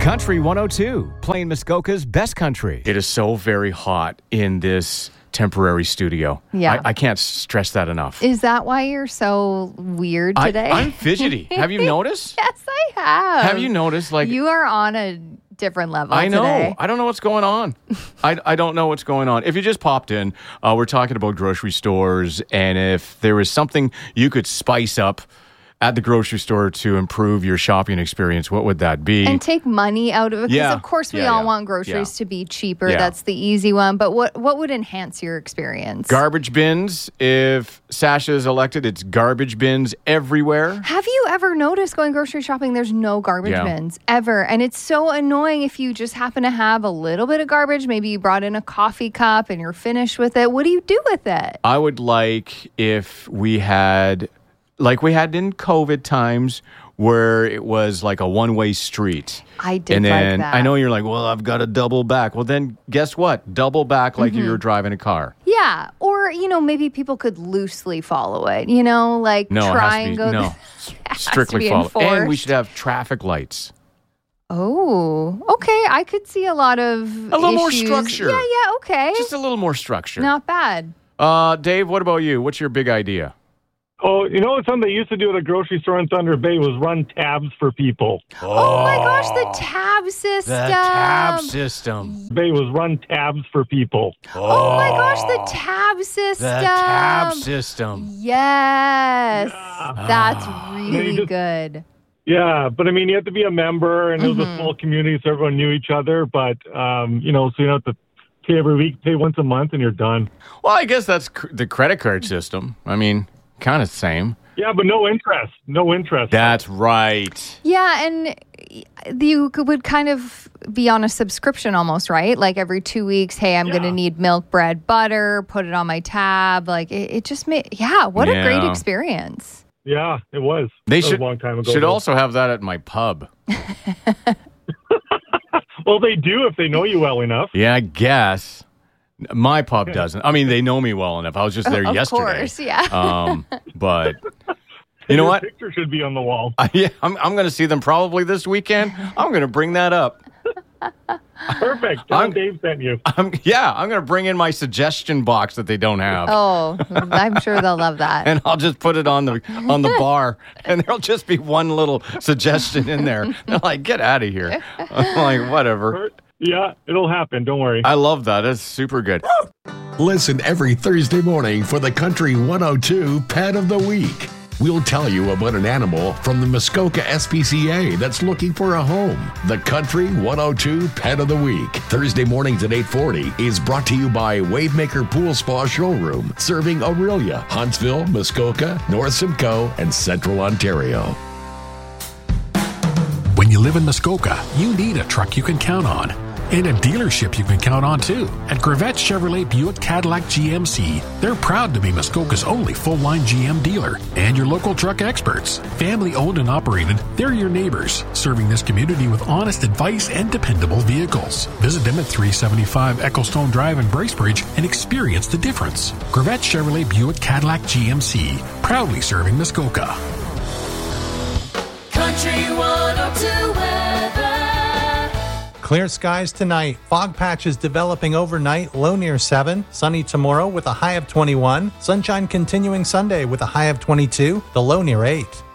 Country 102, playing Muskoka's best country. It is so very hot in this temporary studio. Yeah. I can't stress that enough. Is that why you're so weird today? I'm fidgety. Have you noticed? Yes, I have. Have you noticed? Like, you are on a different level I know. today. I don't know what's going on. I don't know what's going on. If you just popped in, we're talking about grocery stores, and if there was something you could spice up at the grocery store to improve your shopping experience, what would that be? And take money out of it. Because, Yeah. of course, we all want groceries to be cheaper. Yeah. That's the easy one. But what would enhance your experience? Garbage bins. If Sasha is elected, it's garbage bins everywhere. Have you ever noticed going grocery shopping, there's no garbage bins ever? And it's so annoying if you just happen to have a little bit of garbage. Maybe you brought in a coffee cup and you're finished with it. What do you do with it? I would like if we had, like we had in COVID times, where it was like a one-way street. I did and then, like that. I know you're like, well, I've got to double back. Well, then guess what? Double back like you were driving a car. Yeah. Or, maybe people could loosely follow it, like try and go. No, strictly follow. And we should have traffic lights. Oh, okay. I could see a lot of A little more structure. Yeah, okay. Just a little more structure. Not bad. Dave, what about you? What's your big idea? Oh, something they used to do at a grocery store in Thunder Bay was run tabs for people. Oh my gosh, the tab system. The tab system. Bay was run tabs for people. Oh my gosh, the tab system. The tab system. Yes. That's really just- good. Yeah, but you have to be a member, and it was a small community, so everyone knew each other. But, so you don't have to pay every week, pay once a month, and you're done. Well, I guess that's the credit card system. Kind of same. Yeah, but no interest. No interest. That's right. Yeah, and you would kind of be on a subscription almost, right? Like every 2 weeks, hey, I'm going to need milk, bread, butter, put it on my tab. Like it just made, what a great experience. Yeah, it was. They That was a long time ago. should also have that at my pub. Well, they do if they know you well enough. Yeah, I guess. My pub doesn't. They know me well enough. I was just there yesterday. Of course, yeah. But you know Your what? picture should be on the wall. Yeah, I'm going to see them probably this weekend. I'm going to bring that up. Perfect. Tell them Dave sent you. I'm going to bring in my suggestion box that they don't have. Oh, I'm sure they'll love that. And I'll just put it on the bar, and there'll just be one little suggestion in there. They're like, get out of here. I'm like, whatever. Yeah, it'll happen. Don't worry. I love that. That's super good. Listen every Thursday morning for the Country 102 Pet of the Week. We'll tell you about an animal from the Muskoka SPCA that's looking for a home. The Country 102 Pet of the Week, Thursday mornings at 8:40, is brought to you by Wavemaker Pool Spa Showroom, serving Aurelia, Huntsville, Muskoka, North Simcoe, and Central Ontario. When you live in Muskoka, you need a truck you can count on. And a dealership you can count on, too. At Gravette Chevrolet Buick Cadillac GMC, they're proud to be Muskoka's only full-line GM dealer and your local truck experts. Family-owned and operated, they're your neighbors, serving this community with honest advice and dependable vehicles. Visit them at 375 Ecclestone Drive in Bracebridge and experience the difference. Gravette Chevrolet Buick Cadillac GMC, proudly serving Muskoka. Country 102 weather. Clear skies tonight. Fog patches developing overnight, low near 7. Sunny tomorrow with a high of 21. Sunshine continuing Sunday with a high of 22. The low near 8.